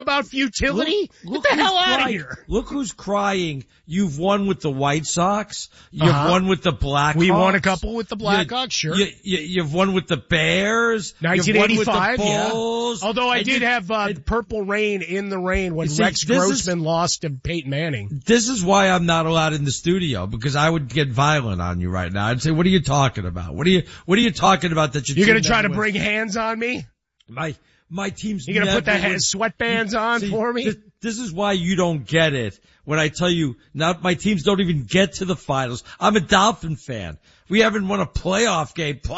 about futility? Get the hell out of here. Look who's crying. You've won with the White Sox. You've won with the Blackhawks. We won a couple with the Blackhawks, sure. You've won with the Bears. 1985, you've won with the Bulls. Yeah. Although I did have Purple Rain in the Rain when Rex Grossman lost to Peyton Manning. This is why I'm not allowed in the studio, because I would get violent on you right now. I'd say, what are you talking about? What are you talking about that you're going to try to bring hands on me? My team's You're going to put the sweatbands on for me? This is why you don't get it when I tell you now my teams don't even get to the finals. I'm a Dolphin fan. We haven't won a playoffs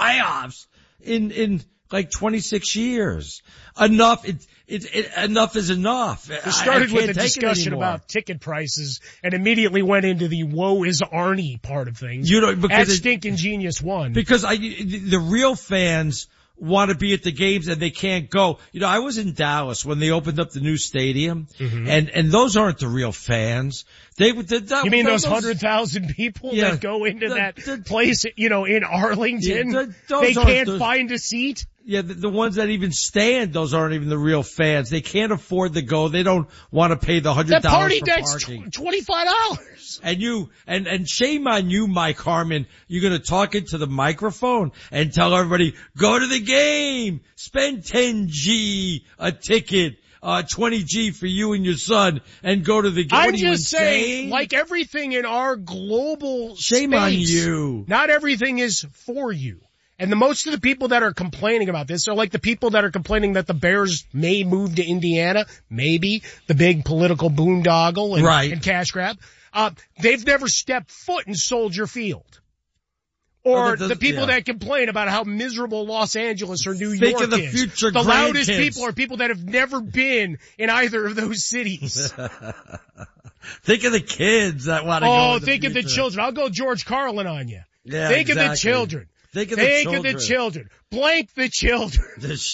in like 26 years. Enough. Enough is enough. We started with a discussion about ticket prices and immediately went into the woe is Arnie part of things. At Stinkin' Genius 1. Because the real fans want to be at the games and they can't go. I was in Dallas when they opened up the new stadium, and those aren't the real fans. You mean those 100,000 people that go into that place, in Arlington? They can't find a seat? Yeah, the ones that even stand, those aren't even the real fans. They can't afford to go. They don't want to pay the $100 that party for deck's parking. $25. And shame on you, Mike Harmon. You're gonna talk into the microphone and tell everybody, go to the game, spend $10G a ticket, 20G for you and your son, and go to the game. I'm just saying, like everything in our global shame space, on you. Not everything is for you. And most of the people that are complaining about this are like the people that are complaining that the Bears may move to Indiana, maybe, the big political boondoggle and cash grab. They've never stepped foot in Soldier Field. Or the people that complain about how miserable Los Angeles or New York of the is. Future the loudest grandkids. people are people that have never been in either of those cities. Think of the kids that want to go. Oh, think of the children. I'll go George Carlin on you. Yeah, think of the children. Think of the children. Blank the children.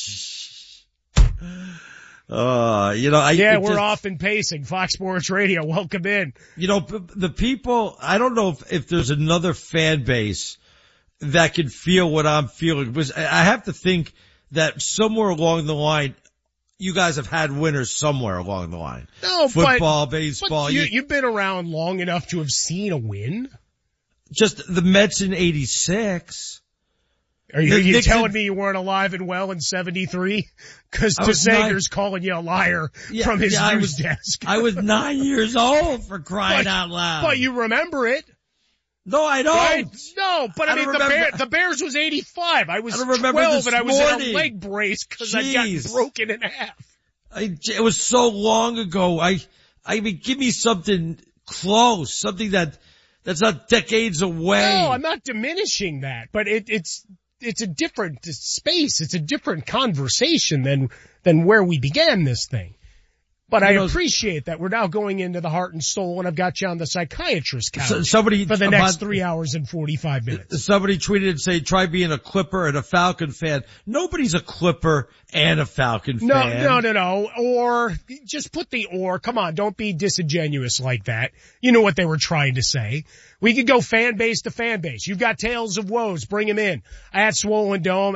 We're off and pacing. Fox Sports Radio, welcome in. The people, I don't know if there's another fan base that can feel what I'm feeling. I have to think that somewhere along the line, you guys have had winners somewhere along the line. No, Football, baseball. But you've been around long enough to have seen a win. Just the Mets in 86. Are you telling me you weren't alive and well in 73? Cause DeSager's calling you a liar from his news desk. I was 9 years old, for crying out loud. But you remember it. No, I don't. Right? No, but I mean, the Bears was 85. I was 12 and I was in a leg brace cause I got broken in half. It was so long ago. I mean, give me something close, something that's not decades away. No, I'm not diminishing that, but it's a different space. It's a different conversation than where we began this thing. But I appreciate that we're now going into the heart and soul, and I've got you on the psychiatrist couch for the next 3 hours and 45 minutes. Somebody tweeted and said, try being a Clipper and a Falcon fan. Nobody's a Clipper and a Falcon fan. No. Or, just put the or. Come on, don't be disingenuous like that. You know what they were trying to say. We could go fan base to fan base. You've got Tales of Woes. Bring them in. At Swollen Dome,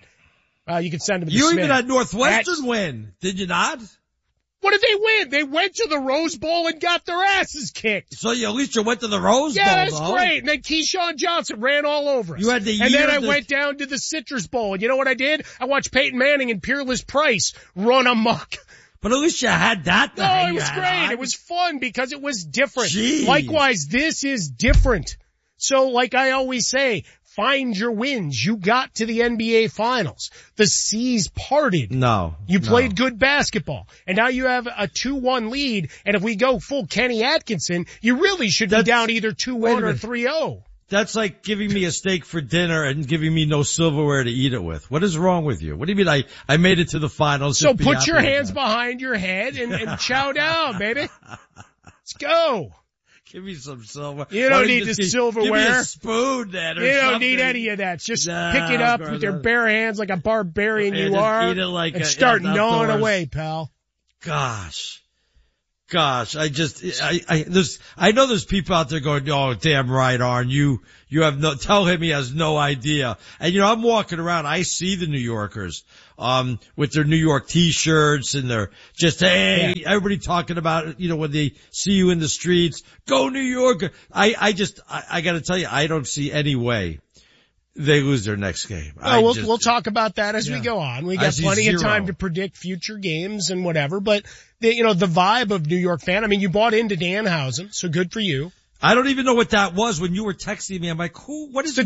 you can send them to You Smith. even had Northwestern win, did you not? What did they win? They went to the Rose Bowl and got their asses kicked. So at least you went to the Rose Bowl, Yeah, that's great. And then Keyshawn Johnson ran all over us. You had and then I went down to the Citrus Bowl. And you know what I did? I watched Peyton Manning and Peerless Price run amok. But at least you had that. No, it was great. It was fun because it was different. Jeez. Likewise, this is different. So like I always say, find your wins. You got to the NBA Finals. The seas parted. No. You played good basketball. And now you have a 2-1 lead. And if we go full Kenny Atkinson, you really should be down either 2-1 or 3-0. That's like giving me a steak for dinner and giving me no silverware to eat it with. What is wrong with you? What do you mean I made it to the finals? So put your hands behind your head and chow down, baby. Let's go. Give me some silver. You don't need the silverware. Give me a spoon then or You don't something. need any of that. Just pick it up with your bare hands like a barbarian you are eat it like and start gnawing away, pal. Gosh. Gosh, I know there's people out there going, oh, damn right, Arn, you tell him he has no idea. And I'm walking around, I see the New Yorkers, with their New York t-shirts and they're just, hey, everybody talking about it, when they see you in the streets, go New York. I gotta tell you, I don't see any way they lose their next game. We'll talk about that as we go on. We got plenty of time to predict future games and whatever, but the vibe of New York fan, I mean, you bought into Danhausen, so good for you. I don't even know what that was when you were texting me. I'm like, what is the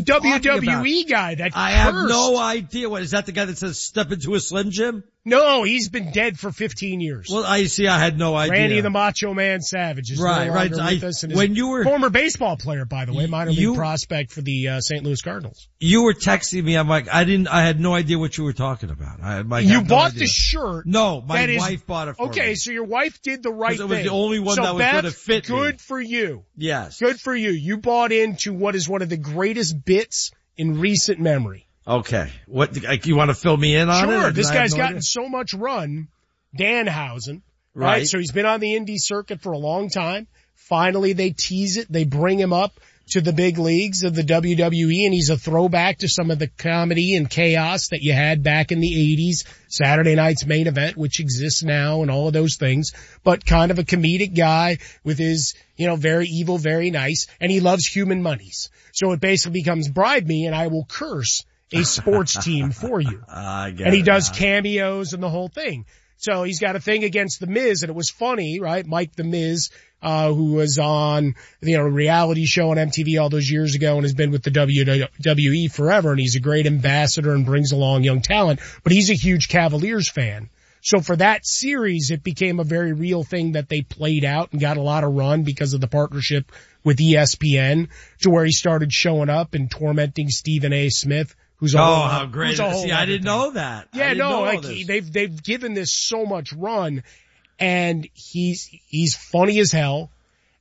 WWE guy that I have no idea. What is that? The guy that says step into a Slim Jim? No, he's been dead for 15 years. Well, I had no idea. Randy the Macho Man Savage is right. With us, and when you were former baseball player, by the way, minor league prospect for the St. Louis Cardinals. You were texting me. I'm like, I had no idea what you were talking about. You bought the shirt. No, my wife bought it for me. Okay, so your wife did the right thing. It was the only one that was going to fit me. Good for you. Yes. Good for you. You bought into what is one of the greatest bits in recent memory. Okay. What, you want to fill me in on it? Sure. This guy's gotten so much run. Danhausen. Right. So he's been on the indie circuit for a long time. Finally, they tease it. They bring him up to the big leagues of the WWE, and he's a throwback to some of the comedy and chaos that you had back in the 80s, Saturday Night's Main Event, which exists now, and all of those things, but kind of a comedic guy with his, very evil, very nice, and he loves human monies. So it basically becomes bribe me and I will curse a sports team for you. And he does cameos and the whole thing. So he's got a thing against The Miz, and it was funny, right? Mike The Miz, who was on, a reality show on MTV all those years ago and has been with the WWE forever, and he's a great ambassador and brings along young talent, but he's a huge Cavaliers fan. So for that series, it became a very real thing that they played out and got a lot of run because of the partnership with ESPN, to where he started showing up and tormenting Stephen A. Smith, who's how great. See, I didn't know that. Yeah, they've given this so much run, and he's funny as hell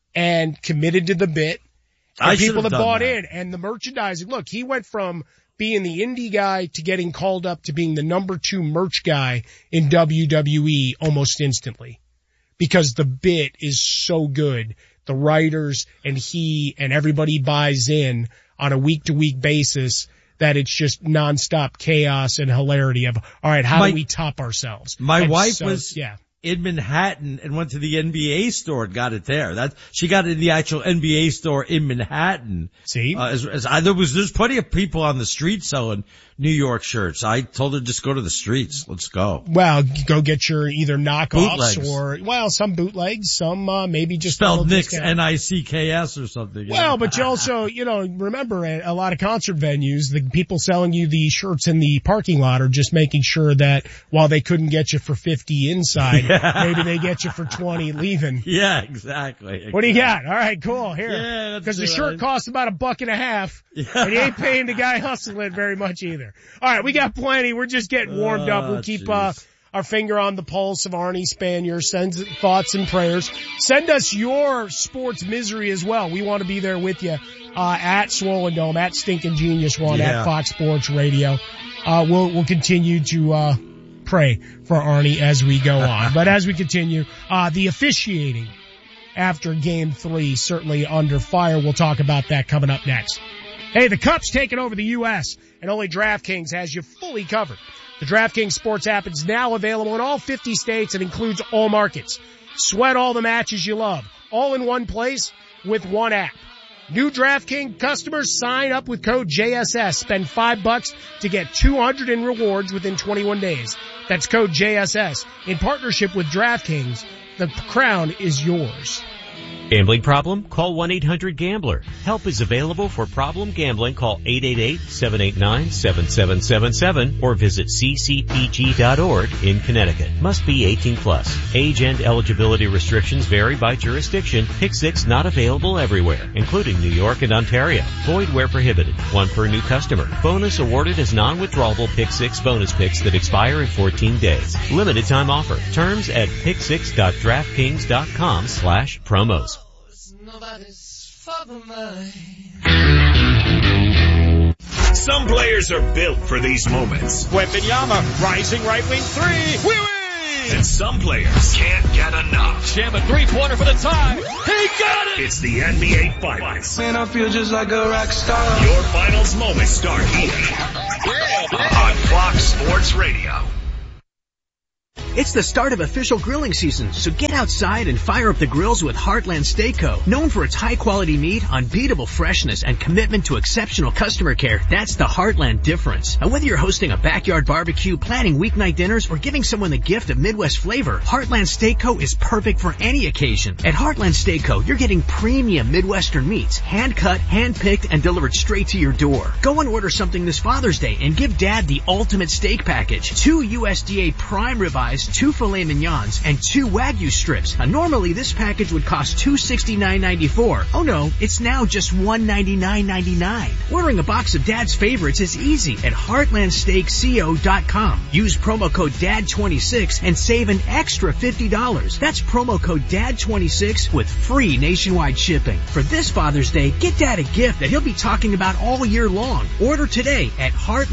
and committed to the bit. And people have bought in, and the merchandising. Look, he went from being the indie guy to getting called up to being the number 2 merch guy in WWE almost instantly, because the bit is so good. The writers and he and everybody buys in on a week-to-week basis that it's just nonstop chaos and hilarity of, all right, how do we top ourselves? My wife was in Manhattan and went to the NBA store and got it there. She got it in the actual NBA store in Manhattan. See? There's plenty of people on the street selling New York shirts. I told her, just go to the streets. Let's go. Well, go get your either knockoffs bootlegs. some bootlegs, some, maybe just spelled Knicks, N-I-C-K-S or something. Well, but you also, remember at a lot of concert venues, the people selling you the shirts in the parking lot are just making sure that while they couldn't get you for 50 inside, maybe they get you for 20 leaving. Yeah, exactly. What do you got? All right, cool. Here. Because the shirt costs about $1.50, and you ain't paying the guy hustling very much either. All right, we got plenty. We're just getting warmed up. We'll keep our finger on the pulse of Arnie Spanier. Send thoughts and prayers. Send us your sports misery as well. We want to be there with you at Swollen Dome, at Stinkin' Genius One, at Fox Sports Radio. We'll continue to pray for Arnie as we go on. But as we continue, the officiating after Game 3 certainly under fire. We'll talk about that coming up next. Hey, the Cup's taking over the U.S., and only DraftKings has you fully covered. The DraftKings Sports app is now available in all 50 states and includes all markets. Sweat all the matches you love, all in one place with one app. New DraftKings customers sign up with code JSS. Spend $5 to get $200 in rewards within 21 days. That's code JSS. In partnership with DraftKings, the crown is yours. Gambling problem? Call 1-800-GAMBLER. Help is available for problem gambling. Call 888-789-7777 or visit ccpg.org in Connecticut. Must be 18 plus. Age and eligibility restrictions vary by jurisdiction. Pick 6 not available everywhere, including New York and Ontario. Void where prohibited. One per new customer. Bonus awarded as non-withdrawable Pick 6 bonus picks that expire in 14 days. Limited time offer. Terms at pick6.draftkings.com/promos. Some players are built for these moments. Wembanyama, rising right wing three. Wee-wee! And some players can't get enough. jam a three-pointer for the tie. He got it! It's the NBA Finals. Man, I feel just like a rock star. Your finals moments start here on Fox Sports Radio. It's the start of official grilling season, so get outside and fire up the grills with Heartland Steak Co. Known for its high-quality meat, unbeatable freshness, and commitment to exceptional customer care, that's the Heartland difference. And whether you're hosting a backyard barbecue, planning weeknight dinners, or giving someone the gift of Midwest flavor, Heartland Steak Co. is perfect for any occasion. At Heartland Steak Co., you're getting premium Midwestern meats, hand-cut, hand-picked, and delivered straight to your door. Go and order something this Father's Day and give Dad the ultimate steak package. 2 USDA prime ribeyes, 2 filet mignons, and 2 Wagyu strips. Now, normally this package would cost $269.94. Oh no, it's now just $199.99. Ordering a box of Dad's favorites is easy at heartlandsteakco.com. Use promo code DAD26 and save an extra $50. That's promo code DAD26 with free nationwide shipping. For this Father's Day, get Dad a gift that he'll be talking about all year long. Order today at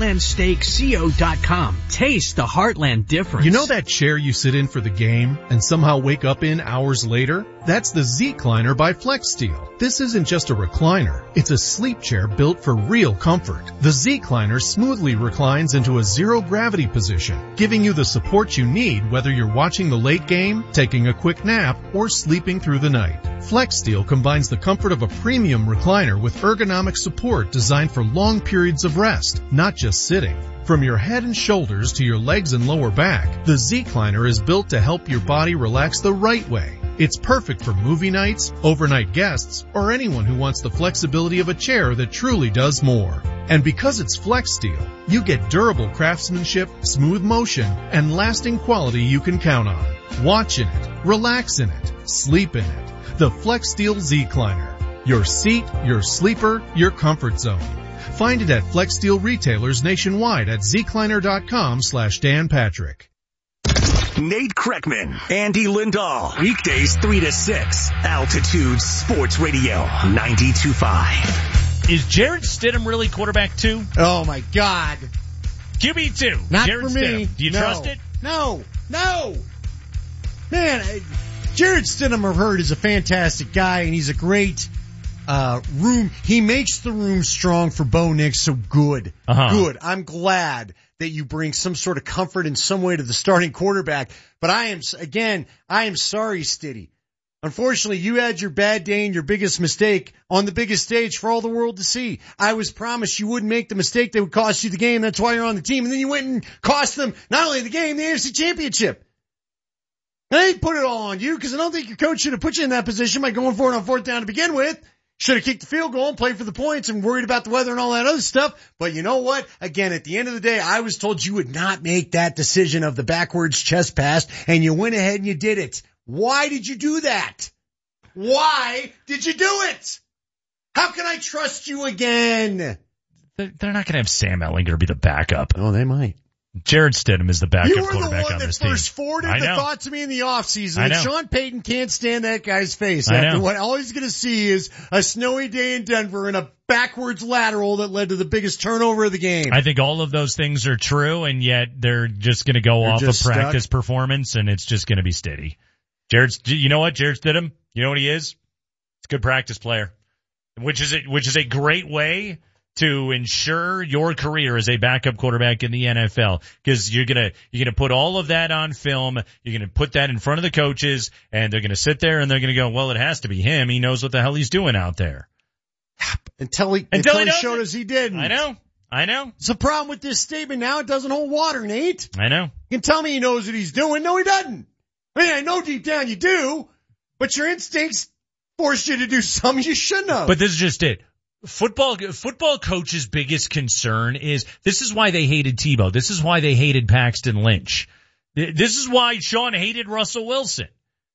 heartlandsteakco.com. Taste the Heartland difference. You know that chair you sit in for the game and somehow wake up in hours later? That's the Z-Cliner by FlexSteel. This isn't just a recliner. It's a sleep chair built for real comfort. The Z-Cliner smoothly reclines into a zero-gravity position, giving you the support you need whether you're watching the late game, taking a quick nap, or sleeping through the night. FlexSteel combines the comfort of a premium recliner with ergonomic support designed for long periods of rest, not just sitting. From your head and shoulders to your legs and lower back, the Z-Cliner is built to help your body relax the right way. It's perfect for movie nights, overnight guests, or anyone who wants the flexibility of a chair that truly does more. And because it's FlexSteel, you get durable craftsmanship, smooth motion, and lasting quality you can count on. Watch in it, relax in it, sleep in it. The FlexSteel Z-Cliner. Your seat, your sleeper, your comfort zone. Find it at FlexSteel retailers nationwide at zcliner.com/Dan Patrick. Nate Kreckman, Andy Lindahl. Weekdays 3 to 6. Altitude Sports Radio 92.5. Is Jarrett Stidham really quarterback 2? Oh my God. QB2. Not Jarrett for me. Stidham. Do you trust it? No. Man, Jarrett Stidham, I've heard, is a fantastic guy, and he's a great room. He makes the room strong for Bo Nix, so good. Good. I'm glad that you bring some sort of comfort in some way to the starting quarterback. But I am sorry, Stiddy. Unfortunately, you had your bad day and your biggest mistake on the biggest stage for all the world to see. I was promised you wouldn't make the mistake that would cost you the game. That's why you're on the team. And then you went and cost them not only the game, the AFC Championship. And I didn't put it all on you because I don't think your coach should have put you in that position by going for it on 4th down to begin with. Should have kicked the field goal and played for the points and worried about the weather and all that other stuff. But you know what? Again, at the end of the day, I was told you would not make that decision of the backwards chest pass, and you went ahead and you did it. Why did you do that? Why did you do it? How can I trust you again? They're not going to have Sam Ehlinger be the backup. Oh, they might. Jarrett Stidham is the backup quarterback on this team. You were the one that first forwarded the thought to me in the offseason that Sean Payton can't stand that guy's face after what all he's going to see is a snowy day in Denver and a backwards lateral that led to the biggest turnover of the game. I think all of those things are true, and yet they're just going to go off of practice performance, and it's just going to be steady. You know what, Jarrett Stidham? You know what he is? He's a good practice player, which is a great way to ensure your career as a backup quarterback in the NFL, because you're gonna put all of that on film. You're gonna put that in front of the coaches, and they're gonna sit there and they're gonna go, well, it has to be him. He knows what the hell he's doing out there. Until he showed us he didn't. I know. It's a problem with this statement now. It doesn't hold water, Nate. I know. You can tell me he knows what he's doing. No, he doesn't. I mean, I know deep down you do, but your instincts forced you to do something you shouldn't have. But this is just it. Football coach's biggest concern is, this is why they hated Tebow. This is why they hated Paxton Lynch. This is why Sean hated Russell Wilson.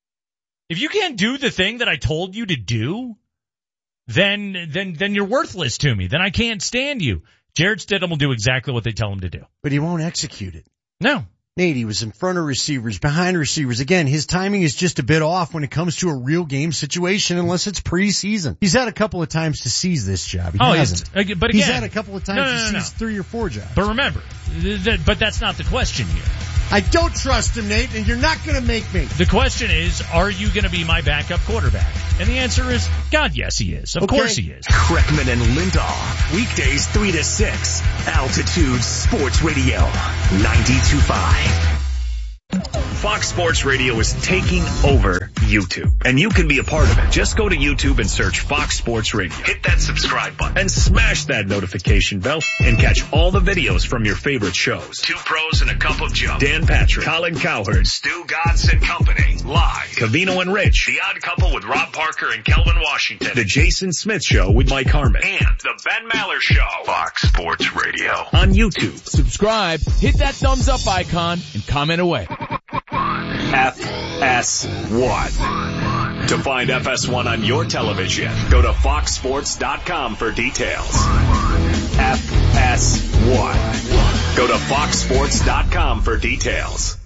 If you can't do the thing that I told you to do, then you're worthless to me. Then I can't stand you. Jarrett Stidham will do exactly what they tell him to do. But he won't execute it. No. Nate, he was in front of receivers, behind receivers. Again, his timing is just a bit off when it comes to a real game situation, unless it's preseason. He's had a couple of times to seize this job. He hasn't. But he's again, had a couple of times to seize 3 or 4 jobs. But remember, but that's not the question here. I don't trust him, Nate, and you're not going to make me. The question is, are you going to be my backup quarterback? And the answer is, God, yes, he is. Of course he is. Kreckman and Lindahl, weekdays 3 to 6, Altitude Sports Radio, 92.5. Fox Sports Radio is taking over YouTube, and you can be a part of it. Just go to YouTube and search Fox Sports Radio. Hit that subscribe button and smash that notification bell and catch all the videos from your favorite shows. Two Pros and a Cup of Joe, Dan Patrick, Colin Cowherd, Stu Godson Company, live. Covino and Rich, The Odd Couple with Rob Parker and Kelvin Washington, The Jason Smith Show with Mike Harmon, and The Ben Maller Show. Fox Sports Radio on YouTube. Subscribe, hit that thumbs up icon, and comment away. FS1. To find FS1 on your television, go to foxsports.com for details. FS1. Go to foxsports.com for details.